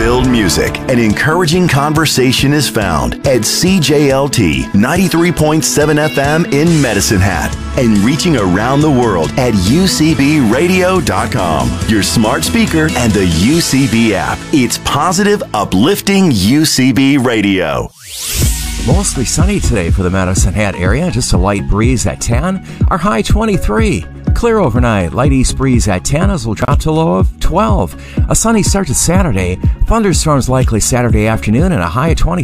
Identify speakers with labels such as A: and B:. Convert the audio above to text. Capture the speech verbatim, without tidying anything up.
A: fun-filled music and encouraging conversation is found at C J L T ninety-three point seven F M in Medicine Hat and reaching around the world at U C B radio dot com, your smart speaker, and the U C B app. It's positive, uplifting U C B radio.
B: Mostly sunny today for the Medicine Hat area. Just a light breeze at ten. Our high twenty-three. Clear overnight. Light east breeze at ten as we'll drop to a low of twelve. A sunny start to Saturday. Thunderstorms likely Saturday afternoon and a high of twenty.